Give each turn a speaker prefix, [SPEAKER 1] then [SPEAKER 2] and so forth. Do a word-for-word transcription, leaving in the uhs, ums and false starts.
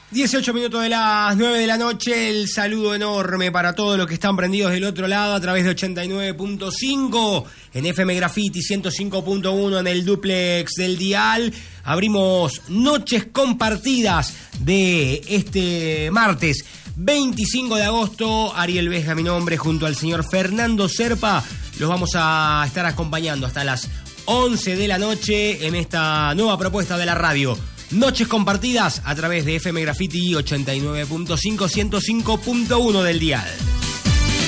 [SPEAKER 1] dieciocho minutos de las nueve de la noche, el saludo enorme para todos los que están prendidos del otro lado a través de ochenta y nueve punto cinco en F M Graffiti, ciento cinco punto uno en el duplex del dial. Abrimos noches compartidas de este martes veinticinco de agosto. Ariel Vesga, mi nombre, junto al señor Fernando Serpa. Los vamos a estar acompañando hasta las once de la noche en esta nueva propuesta de la radio. Noches compartidas a través de F M Graffiti ochenta y nueve punto cinco, ciento cinco punto uno del dial.